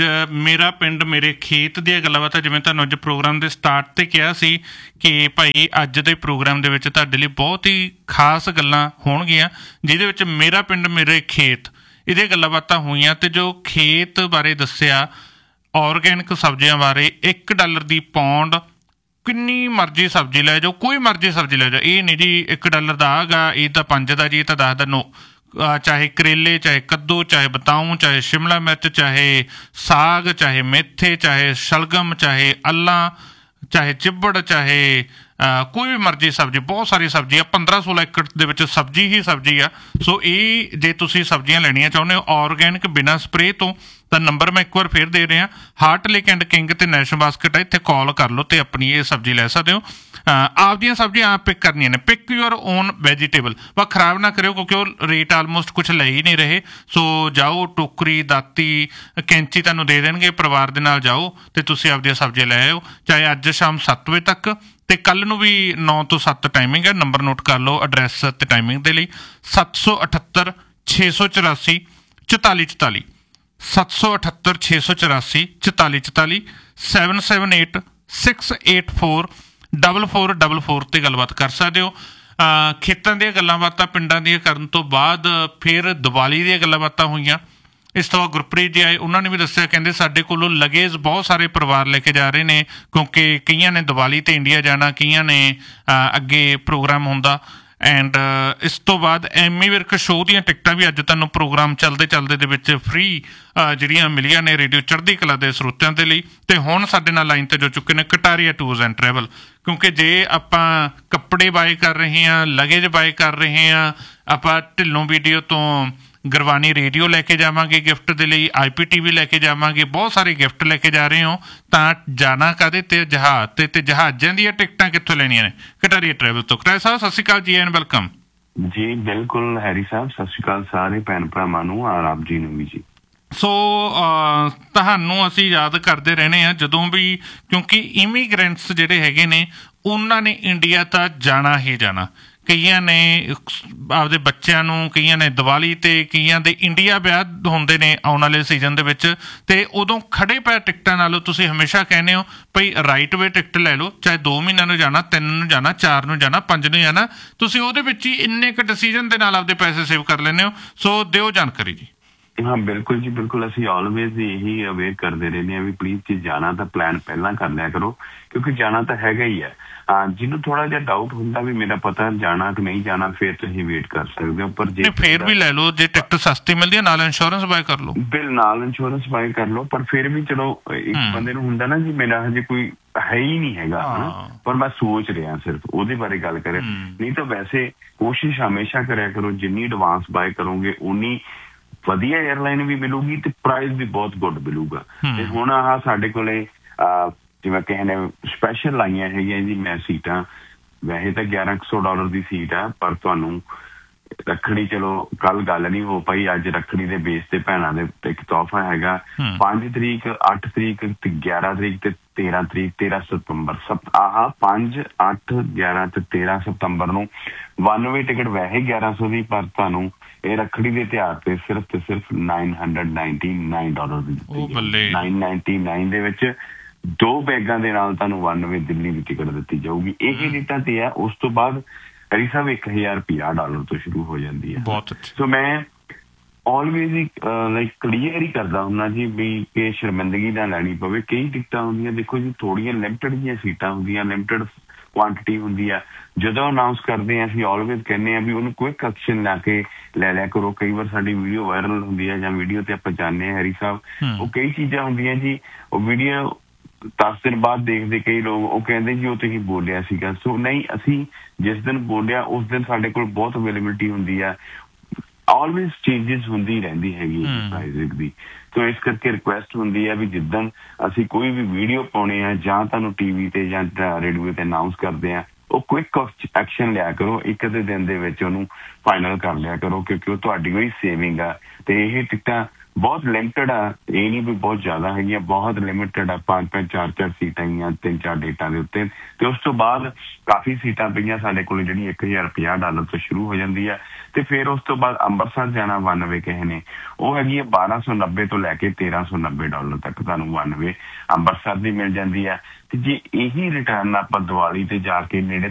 ਮੇਰਾ ਪਿੰਡ ਮੇਰੇ ਖੇਤ ਦੀਆਂ ਗੱਲਾਂ ਬਾਤਾਂ, ਜਿਵੇਂ ਤੁਹਾਨੂੰ ਅੱਜ ਪ੍ਰੋਗਰਾਮ ਦੇ ਸਟਾਰਟ 'ਤੇ ਕਿਹਾ ਸੀ ਕਿ ਭਾਈ ਅੱਜ ਦੇ ਪ੍ਰੋਗਰਾਮ ਦੇ ਵਿੱਚ ਤੁਹਾਡੇ ਲਈ ਬਹੁਤ ਹੀ ਖਾਸ ਗੱਲਾਂ ਹੋਣਗੀਆਂ, ਜਿਹਦੇ ਵਿੱਚ ਮੇਰਾ ਪਿੰਡ ਮੇਰੇ ਖੇਤ ਇਹਦੀਆਂ ਗੱਲਾਂ ਬਾਤਾਂ ਹੋਈਆਂ। ਅਤੇ ਜੋ ਖੇਤ ਬਾਰੇ ਦੱਸਿਆ, ਔਰਗੈਨਿਕ ਸਬਜ਼ੀਆਂ ਬਾਰੇ, $1 ਦੀ ਪੌਂਡ, ਕਿੰਨੀ ਮਰਜ਼ੀ ਸਬਜ਼ੀ ਲੈ ਜਾਓ, ਕੋਈ ਮਰਜ਼ੀ ਸਬਜ਼ੀ ਲੈ ਜਾਓ, ਇਹ ਨਹੀਂ ਜੀ $1 ਦਾ ਆਗਾ, ਇਹ ਤਾਂ 5 ਦਾ ਜੀ, ਇਹ ਤਾਂ 10 ਦਾ। ਨੋ, ਚਾਹੇ ਕਰੇਲੇ, ਚਾਹੇ ਕੱਦੂ, ਚਾਹੇ ਬਤਾਊਂ, ਚਾਹੇ ਸ਼ਿਮਲਾ ਮਿਰਚ, ਚਾਹੇ ਸਾਗ, ਚਾਹੇ ਮੇਥੇ, ਚਾਹੇ ਸ਼ਲਗਮ, ਚਾਹੇ ਅੱਲਾਂ, ਚਾਹੇ ਚਿੱਬੜ, ਚਾਹੇ ਕੋਈ ਵੀ ਮਰਜ਼ੀ ਸਬਜ਼ੀ, ਬਹੁਤ ਸਾਰੀ ਸਬਜ਼ੀ ਆ। 15-16 ਏਕੜ ਦੇ ਵਿੱਚ ਸਬਜ਼ੀ ਹੀ ਸਬਜ਼ੀ ਆ। ਸੋ ਇਹ ਜੇ ਤੁਸੀਂ ਸਬਜ਼ੀਆਂ ਲੈਣੀਆਂ ਚਾਹੁੰਦੇ ਹੋ ਔਰਗੈਨਿਕ ਬਿਨਾਂ ਸਪਰੇਅ ਤੋਂ, ਤਾਂ ਨੰਬਰ ਮੈਂ ਇੱਕ ਵਾਰ ਫਿਰ ਦੇ ਰਿਹਾ, ਹਾਰਟ ਲੇਕ ਐਂਡ ਕਿੰਗ ਅਤੇ ਨੈਸ਼ਨਲ ਬਾਸਕਟ ਹੈ, ਇੱਥੇ ਕਾਲ ਕਰ ਲਓ ਅਤੇ ਆਪਣੀ ਇਹ ਸਬਜ਼ੀ ਲੈ ਸਕਦੇ ਹੋ। ਆਪਦੀਆਂ ਸਬਜ਼ੀਆਂ ਆਪ ਪਿਕ ਕਰਨੀਆਂ ਨੇ, ਪਿਕ ਯੂਅਰ ਓਨ ਵੈਜੀਟੇਬਲ। ਬਸ ਖਰਾਬ ਨਾ ਕਰਿਓ, ਕਿਉਂਕਿ ਉਹ ਰੇਟ ਆਲਮੋਸਟ ਕੁਛ ਲੈ ਹੀ ਨਹੀਂ ਰਹੇ। ਸੋ ਜਾਓ, ਟੋਕਰੀ, ਦਾਤੀ, ਕੈਂਚੀ ਤੁਹਾਨੂੰ ਦੇ ਦੇਣਗੇ, ਪਰਿਵਾਰ ਦੇ ਨਾਲ ਜਾਓ ਅਤੇ ਤੁਸੀਂ ਆਪਦੀਆਂ ਸਬਜ਼ੀਆਂ ਲੈ ਆਓ, ਚਾਹੇ ਅੱਜ ਸ਼ਾਮ 7 ਵਜੇ ਤੱਕ, ਅਤੇ ਕੱਲ੍ਹ ਨੂੰ ਵੀ 9 ਤੋਂ 7 ਟਾਈਮਿੰਗ ਹੈ। ਨੰਬਰ ਨੋਟ ਕਰ ਲਓ ਐਡਰੈਸ ਅਤੇ ਟਾਈਮਿੰਗ ਦੇ ਲਈ, 778 684 4444, 778 684 4444, 778 684 4444 'ਤੇ ਗੱਲਬਾਤ ਕਰ ਸਕਦੇ ਹੋ। ਖੇਤਾਂ ਦੀਆਂ ਗੱਲਾਂ ਬਾਤਾਂ, ਪਿੰਡਾਂ ਦੀਆਂ ਕਰਨ ਤੋਂ ਬਾਅਦ ਫਿਰ ਦੀਵਾਲੀ ਦੀਆਂ ਗੱਲਾਂ ਬਾਤਾਂ ਹੋਈਆਂ। ਇਸ ਤੋਂ ਬਾਅਦ ਗੁਰਪ੍ਰੀਤ ਜੀ ਆਏ, ਉਹਨਾਂ ਨੇ ਵੀ ਦੱਸਿਆ, ਕਹਿੰਦੇ ਸਾਡੇ ਕੋਲੋਂ ਲਗੇਜ ਬਹੁਤ ਸਾਰੇ ਪਰਿਵਾਰ ਲੈ ਕੇ ਜਾ ਰਹੇ ਨੇ, ਕਿਉਂਕਿ ਕਈਆਂ ਨੇ ਦੀਵਾਲੀ 'ਤੇ ਇੰਡੀਆ ਜਾਣਾ, ਕਈਆਂ ਨੇ ਅੱਗੇ ਪ੍ਰੋਗਰਾਮ ਹੁੰਦਾ। ਐਂਡ ਇਸ ਤੋਂ ਬਾਅਦ ਐਮੀ ਵਿਰਕ ਸ਼ੋਅ ਦੀਆਂ ਟਿਕਟਾਂ ਵੀ ਅੱਜ ਤੁਹਾਨੂੰ ਪ੍ਰੋਗਰਾਮ ਚੱਲਦੇ ਚੱਲਦੇ ਦੇ ਵਿੱਚ ਫ੍ਰੀ ਜਿਹੜੀਆਂ ਮਿਲੀਆਂ ਨੇ ਰੇਡੀਓ ਚੜ੍ਹਦੀ ਕਲਾ ਦੇ ਸਰੋਤਿਆਂ ਦੇ ਲਈ। ਅਤੇ ਹੁਣ ਸਾਡੇ ਨਾਲ ਲਾਈਨ 'ਤੇ ਜੋ ਚੁੱਕੇ ਨੇ ਕਟਾਰੀਆ ਟੂਰਸ ਐਂਡ ਟਰੈਵਲ, ਕਿਉਂਕਿ ਜੇ ਆਪਾਂ ਕੱਪੜੇ ਬਾਏ ਕਰ ਰਹੇ ਹਾਂ, ਲਗੇਜ ਬਾਏ ਕਰ ਰਹੇ ਹਾਂ, ਆਪਾਂ ਢਿੱਲੋਂ ਵੀਡੀਓ ਤੋਂ ਗੁਰਬਾਣੀ ਰੇਡੀਓ ਲੈ ਕੇ ਜਾਵਾਂਗੇ ਗਿਫਟ ਦੇ ਲਈ, IPTV ਲੈ ਕੇ ਜਾਵਾਂਗੇ, ਬਹੁਤ ਸਾਰੇ ਗਿਫਟ ਲੈ ਕੇ ਜਾ ਰਹੇ ਹੋ, ਤਾਂ ਜਾਣਾ ਕਾਹਦੇ 'ਤੇ? ਜਹਾਜ਼ 'ਤੇ। ਅਤੇ ਜਹਾਜ਼ਾਂ ਦੀਆਂ ਟਿਕਟਾਂ ਕਿੱਥੋਂ ਲੈਣੀਆਂ ਨੇ? ਕਟਾਰੀਆ ਟਰੈਵਲ ਤੋਂ। ਕਟਾਰੀਆ ਸਾਹਿਬ ਸਤਿ ਸ਼੍ਰੀ ਅਕਾਲ ਜੀ, ਐਂਡ ਵੈਲਕਮ ਜੀ। ਬਿਲਕੁਲ ਹੈਰੀ ਸਾਹਿਬ, ਸਤਿ ਸ਼੍ਰੀ ਅਕਾਲ ਸਾਰੇ ਭੈਣ ਭਰਾਵਾਂ ਨੂੰ, ਔਰ ਆਪ ਜੀ ਨੂੰ ਵੀ ਜੀ। ਸੋ ਤੁਹਾਨੂੰ ਅਸੀਂ ਯਾਦ ਕਰਦੇ ਰਹਿੰਦੇ ਹਾਂ ਜਦੋਂ ਵੀ, ਕਿਉਂਕਿ ਇਮੀਗ੍ਰੈਂਟਸ ਜਿਹੜੇ ਹੈਗੇ ਨੇ ਉਹਨਾਂ ਨੇ ਇੰਡੀਆ ਤਾਂ ਜਾਣਾ ਹੀ ਜਾਣਾ। ਕਈਆਂ ਨੇ ਆਪਦੇ ਬੱਚਿਆਂ ਨੂੰ, ਕਈਆਂ ਨੇ ਦੀਵਾਲੀ 'ਤੇ, ਕਈਆਂ ਦੇ ਇੰਡੀਆ ਵਿਆਹ ਹੁੰਦੇ ਨੇ ਆਉਣ ਵਾਲੇ ਸੀਜ਼ਨ ਦੇ ਵਿੱਚ, ਅਤੇ ਉਦੋਂ ਖੜੇ ਪਏ ਟਿਕਟਾਂ ਨਾਲੋਂ ਤੁਸੀਂ ਹਮੇਸ਼ਾ ਕਹਿੰਦੇ ਹੋ ਭਈ ਰਾਈਟ ਵੇ ਟਿਕਟ ਲੈ ਲਓ, ਚਾਹੇ 2 ਮਹੀਨਿਆਂ ਨੂੰ ਜਾਣਾ, 3 ਨੂੰ ਜਾਣਾ, 4 ਨੂੰ ਜਾਣਾ, 5 ਨੂੰ ਜਾਣਾ, ਤੁਸੀਂ ਉਹਦੇ ਵਿੱਚ ਹੀ ਇੰਨੇ ਕੁ ਡਿਸੀਜ਼ਨ ਦੇ ਨਾਲ ਆਪਦੇ ਪੈਸੇ ਸੇਵ ਕਰ ਲੈਂਦੇ ਹੋ। ਸੋ ਦਿਓ ਜਾਣਕਾਰੀ ਜੀ। ਹਾਂ ਬਿਲਕੁਲ ਜੀ, ਬਿਲਕੁਲ। ਅਸੀਂ ਆਲਵੇਜ਼ ਇਹੀ ਅਵੇਅਰ ਕਰਦੇ ਰਹਿੰਦੇ ਹਾਂ ਵੀ ਪਲੀਜ਼ ਜੇ ਜਾਣਾ ਤਾਂ ਪਲਾਨ ਪਹਿਲਾਂ ਕਰ ਲਿਆ ਕਰੋ, ਕਿਉਂਕਿ ਜਾਣਾ ਤਾਂ ਹੈਗਾ ਹੀ ਹੈ। ਜਿਹਨੂੰ ਥੋੜਾ ਜਿਹਾ ਡਾਊਟ ਹੁੰਦਾ ਵੀ ਮੇਰਾ ਪਤਾ ਜਾਣਾ ਕਿ ਨਹੀਂ ਜਾਣਾ, ਫਿਰ ਤੁਸੀਂ ਵੇਟ ਕਰ ਸਕਦੇ ਹੋ। ਪਰ ਜੇ ਫਿਰ ਵੀ ਲੈ ਲਓ, ਜੇ ਟਿਕਟ ਸਸਤੀ ਮਿਲਦੀ ਹੈ ਨਾਲ ਇੰਸ਼ੋਰੈਂਸ ਬਾਏ ਕਰ ਲਓ। ਨਾਲ ਇੰਸ਼ੋਰੈਂਸ ਬਾਏ ਕਰ ਲਓ, ਪਰ ਫਿਰ ਵੀ ਚਲੋ ਇੱਕ ਬੰਦੇ ਨੂੰ ਹੁੰਦਾ ਨਾ ਜੀ ਮੇਰਾ ਹਜੇ ਕੋਈ ਹੈ ਹੀ ਨਹੀਂ ਹੈਗਾ, ਪਰ ਮੈਂ ਸੋਚ ਰਿਹਾ, ਸਿਰਫ ਉਹਦੇ ਬਾਰੇ ਗੱਲ ਕਰੇ। ਨਹੀਂ ਤਾਂ ਵੈਸੇ ਕੋਸ਼ਿਸ਼ ਹਮੇਸ਼ਾ ਕਰਿਆ ਕਰੋ, ਜਿੰਨੀ ਐਡਵਾਂਸ ਬਾਏ ਕਰੋਗੇ ਉਨੀ ਵਧੀਆ ਏਅਰਲਾਈਨ ਵੀ ਮਿਲੂਗੀ ਤੇ ਪ੍ਰਾਈਸ ਵੀ ਬਹੁਤ ਗੁੱਡ ਮਿਲੂਗਾ। ਤੇ ਹੁਣ ਆਹ ਸਾਡੇ ਕੋਲੇ ਜਿਵੇਂ ਕਿਸੇ ਨੇ ਸਪੈਸ਼ਲ ਲਾਈਆਂ ਹੈਗੀਆਂ ਜੀ, ਮੈਂ ਸੀਟਾਂ ਵੈਸੇ ਤਾਂ $1100 ਦੀ ਸੀਟ ਆ, ਪਰ ਤੁਹਾਨੂੰ ਰੱਖੜੀ, ਚਲੋ ਕੱਲ ਗੱਲ ਨਹੀਂ ਹੋ ਪਾਈ, ਅੱਜ ਰੱਖੜੀ ਦੇ ਬੇਸ ਤੇ ਭੈਣਾਂ ਦੇ ਇੱਕ ਤੋਹਫਾ ਹੈਗਾ। 5 ਤਰੀਕ, 8 ਤਰੀਕ ਤੇ 11 ਤਰੀਕ ਤੇ 13 ਤਰੀਕ, 13 ਸਤੰਬਰ, 5, 8, 11 ਤੇ 13 ਸਤੰਬਰ ਨੂੰ 1 ਵੇ ਟਿਕਟ ਵੈਸੇ $1100 ਦੀ, ਪਰ ਤੁਹਾਨੂੰ ਇਹ ਰੱਖੜੀ ਦੇ ਤਿਉਹਾਰ ਤੇ ਸਿਰਫ ਤੇ ਸਿਰਫ $999 ਦੀ, $999 ਦੇ ਵਿੱਚ 2 ਬੈਗਾਂ ਦੇ ਨਾਲ ਤੁਹਾਨੂੰ 1 ਵੇ ਦਿੱਲੀ ਦੀ ਟਿਕਟ ਦਿੱਤੀ ਜਾਊਗੀ। ਇਹ ਰੇਟਾਂ ਤੇ ਆ। ਉਸ ਤੋਂ ਬਾਅਦ ਹਰੀ ਸਾਹਿਬ $1050 ਤੋਂ ਸ਼ੁਰੂ ਹੋ ਜਾਂਦੀ ਹੈ। ਸੋ ਮੈਂ ਆਲਵੇਜ਼ ਹੀ ਕਲੀਅਰ ਹੀ ਕਰਦਾ ਹੁੰਦਾ ਜੀ ਵੀ ਕਿ ਸ਼ਰਮਿੰਦਗੀ ਨਾ ਲੈਣੀ ਪਵੇ। ਕਈ ਟਿਕਟਾਂ ਹੁੰਦੀਆਂ, ਦੇਖੋ ਜੀ, ਥੋੜੀਆਂ ਲਿਮਟਡ ਜਿਹੀਆਂ ਸੀਟਾਂ ਹੁੰਦੀਆਂ, ਲਿਮਟਡ ਕੁਆਂਟਿਟੀ ਹੁੰਦੀ ਆ। ਜਦੋਂ ਅਨਾਊਂਸ ਕਰਦੇ ਹਾਂ ਅਸੀਂ ਆਲਵੇਜ਼ ਕਹਿੰਦੇ ਹਾਂ ਵੀ ਉਹਨੂੰ ਕੁਇਕ ਐਕਸ਼ਨ ਲੈ ਕੇ ਲੈ ਲਿਆ ਕਰੋ। ਕਈ ਵਾਰ ਸਾਡੀ ਵੀਡੀਓ ਵਾਇਰਲ ਹੁੰਦੀ ਹੈ ਜਾਂ ਵੀਡੀਓ ਤੇ ਆਪਾਂ ਜਾਂਦੇ ਹਾਂ ਹਰੀ ਸਾਹਿਬ, ਉਹ ਕਈ ਚੀਜ਼ਾਂ ਹੁੰਦੀਆਂ ਜੀ, ਉਹ ਵੀਡੀਓ 10 ਦਿਨ ਬਾਅਦ ਦੇਖਦੇ ਕਈ ਲੋਕ, ਉਹ ਕਹਿੰਦੇ ਜੀ ਉਹ ਤੁਸੀਂ ਬੋਲਿਆ ਸੀਗਾ। ਸੋ ਨਹੀਂ, ਅਸੀਂ ਜਿਸ ਦਿਨ ਬੋਲਿਆ ਉਸ ਦਿਨ ਸਾਡੇ ਕੋਲ ਬਹੁਤ ਅਵੇਲੇਬਿਲਿਟੀ ਹੁੰਦੀ ਆ। ਆਲਵੇਜ਼ ਚੇਂਜਿਸ ਹੁੰਦੀ ਰਹਿੰਦੀ ਹੈਗੀ ਪ੍ਰਾਈਸਿੰਗ ਦੀ। ਸੋ ਇਸ ਕਰਕੇ ਰਿਕੁਐਸਟ ਹੁੰਦੀ ਹੈ ਵੀ ਜਿੱਦਣ ਅਸੀਂ ਕੋਈ ਵੀ ਵੀਡੀਓ ਪਾਉਣੇ ਆ ਜਾਂ ਤੁਹਾਨੂੰ ਟੀਵੀ ਤੇ ਜਾਂ ਰੇਡੀਓ ਤੇ ਅਨਾਊਂਸ ਕਰਦੇ ਆ, ਉਹ ਕੁਇਕ ਐਕਸ਼ਨ ਲਿਆ ਕਰੋ, ਇੱਕ ਅੱਧੇ ਦਿਨ ਦੇ ਵਿੱਚ ਉਹਨੂੰ ਫਾਈਨਲ ਕਰ ਲਿਆ ਕਰੋ, ਕਿਉਂਕਿ ਉਹ ਤੁਹਾਡੀ ਵੀ ਸੇਵਿੰਗ ਆ। ਤੇ ਇਹ ਟਿਕਟਾਂ ਬਹੁਤ ਲਿਮਟਿਡ ਆ, ਇਹ ਨਹੀਂ ਵੀ ਬਹੁਤ ਜ਼ਿਆਦਾ ਹੈਗੀਆਂ, ਬਹੁਤ ਲਿਮਿਟਿਡ ਆ, 5-5 4-4 ਸੀਟਾਂ ਗਈਆਂ 3-4 ਡੇਟਾਂ ਦੇ ਉੱਤੇ। ਤੇ ਉਸ ਤੋਂ ਬਾਅਦ ਕਾਫੀ ਸੀਟਾਂ ਪਈਆਂ ਸਾਡੇ ਕੋਲ ਜਿਹੜੀ $1050 ਤੋਂ ਸ਼ੁਰੂ ਹੋ ਜਾਂਦੀ ਆ। ਤੇ ਫਿਰ ਉਸ ਤੋਂ ਬਾਅਦ ਅੰਮ੍ਰਿਤਸਰ ਜਾਣਾ 1 ਵੇ ਕਿਸੇ ਨੇ, ਉਹ ਹੈਗੀ ਹੈ $1290 ਤੋਂ ਲੈ ਕੇ $1390 ਤੱਕ ਤੁਹਾਨੂੰ 1 ਵੇ ਅੰਮ੍ਰਿਤਸਰ ਦੀ ਮਿਲ ਜਾਂਦੀ ਆ। ਤੇ ਜੇ ਇਹੀ ਰਿਟਰਨ ਆਪਾਂ ਦੀਵਾਲੀ ਤੇ ਜਾ ਕੇ ਨੇੜੇ